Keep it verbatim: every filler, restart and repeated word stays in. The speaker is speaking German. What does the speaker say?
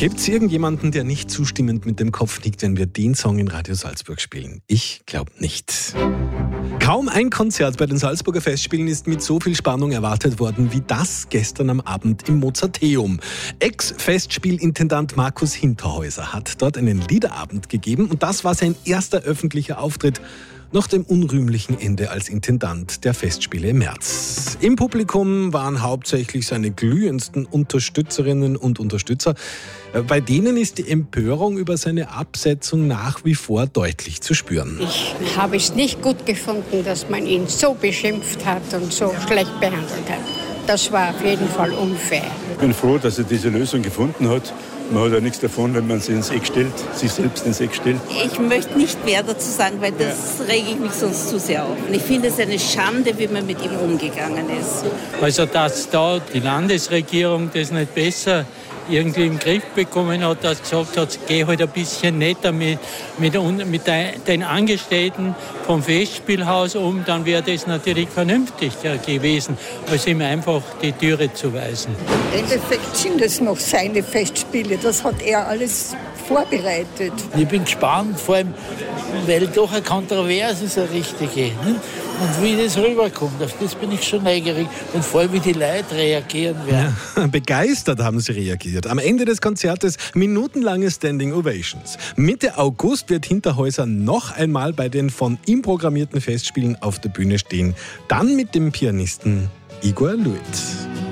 Gibt es irgendjemanden, der nicht zustimmend mit dem Kopf nickt, wenn wir den Song in Radio Salzburg spielen? Ich glaube nicht. Kaum ein Konzert bei den Salzburger Festspielen ist mit so viel Spannung erwartet worden wie das gestern am Abend im Mozarteum. Ex-Festspielintendant Markus Hinterhäuser hat dort einen Liederabend gegeben und das war sein erster öffentlicher Auftritt nach dem unrühmlichen Ende als Intendant der Festspiele im März. Im Publikum waren hauptsächlich seine glühendsten Unterstützerinnen und Unterstützer. Bei denen ist die Empörung über seine Absetzung nach wie vor deutlich zu spüren. Ich habe es nicht gut gefunden, dass man ihn so beschimpft hat und so schlecht behandelt hat. Das war auf jeden Fall unfair. Ich bin froh, dass er diese Lösung gefunden hat. Man hat ja nichts davon, wenn man sich ins Eck stellt, sich selbst ins Eck stellt. Ich möchte nicht mehr dazu sagen, weil das ja. rege ich mich sonst zu sehr auf. Und ich finde es eine Schande, wie man mit ihm umgegangen ist. Also dass da die Landesregierung das nicht besser irgendwie im Griff bekommen hat, dass gesagt hat, geh halt ein bisschen netter mit, mit, mit den Angestellten vom Festspielhaus um, dann wäre das natürlich vernünftig gewesen, als ihm einfach die Türe zu weisen. Im Endeffekt sind es noch seine Festspiele, das hat er alles vorbereitet. Ich bin gespannt, vor allem, weil doch eine Kontroverse ist, eine richtige. Ne? Und wie das rüberkommt, auf das bin ich schon neugierig. Und vor allem, wie die Leute reagieren werden. Ja, begeistert haben sie reagiert. Am Ende des Konzertes minutenlange Standing Ovations. Mitte August wird Hinterhäuser noch einmal bei den von ihm programmierten Festspielen auf der Bühne stehen. Dann mit dem Pianisten Igor Luyt.